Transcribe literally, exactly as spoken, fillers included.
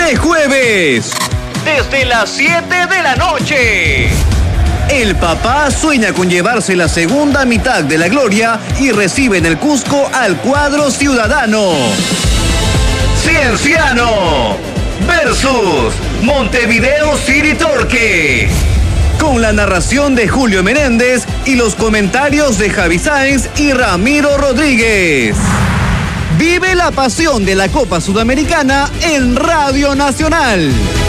Este jueves, desde las siete de la noche, el papá sueña con llevarse la segunda mitad de la gloria y recibe en el Cusco al cuadro ciudadano. Cienciano versus Montevideo City Torque. Con la narración de Julio Menéndez y los comentarios de Javi Sáenz y Ramiro Rodríguez. Vive la pasión de la Copa Sudamericana en Radio Nacional.